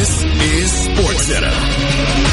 This is SportsCenter.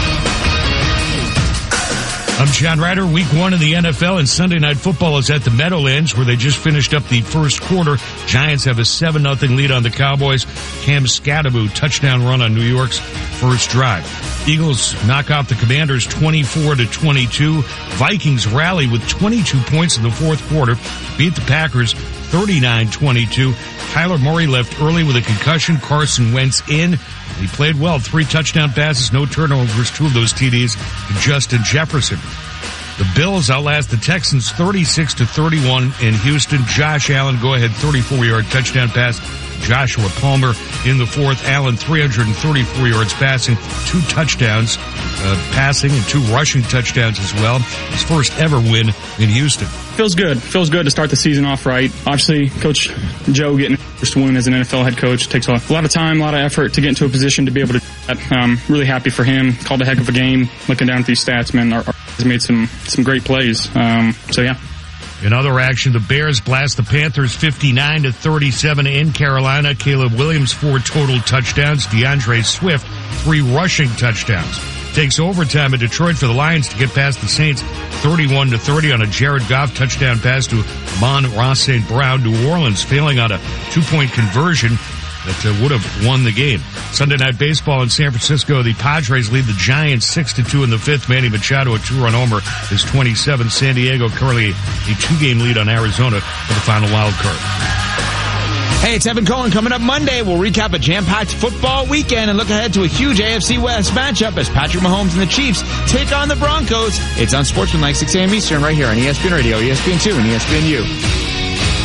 I'm John Ryder. Week 1 of the NFL and Sunday Night Football is at the Meadowlands, where they just finished up the first quarter. Giants have a 7-0 lead on the Cowboys. Cam Scatterbo touchdown run on New York's first drive. Eagles knock off the Commanders 24-22. Vikings rally with 22 points in the fourth quarter, beat the Packers 39-22. Kyler Murray left early with a concussion. Carson Wentz in. He played well. 3 touchdown passes, no turnovers, 2 of those TDs to Justin Jefferson. The Bills outlast the Texans 36-31 in Houston. Josh Allen, go-ahead 34-yard touchdown pass. Joshua Palmer in the fourth. Allen 334 yards passing, 2 touchdowns passing and 2 rushing touchdowns as well. His first ever win in Houston. Feels good to start the season off right. Obviously, Coach Joe getting his first win as an NFL head coach takes a lot of time, a lot of effort to get into a position to be able to do that. Really happy for him. Called a heck of a game. Looking down at these stats, man, our guys made some great plays. So yeah. In other action, the Bears blast the Panthers 59-37 in Carolina. Caleb Williams 4 total touchdowns. DeAndre Swift 3 rushing touchdowns. Takes overtime in Detroit for the Lions to get past the Saints 31-30 on a Jared Goff touchdown pass to Amon-Ra St. Brown. New Orleans failing on a 2-point conversion that would have won the game. Sunday Night Baseball in San Francisco. The Padres lead the Giants 6-2 in the fifth. Manny Machado, a 2-run homer, is 27. San Diego currently a 2-game lead on Arizona for the final wild card. Hey, it's Evan Cohen. Coming up Monday, we'll recap a jam-packed football weekend and look ahead to a huge AFC West matchup as Patrick Mahomes and the Chiefs take on the Broncos. It's on Sportsman like 6 a.m. Eastern right here on ESPN Radio, ESPN2, and ESPNU.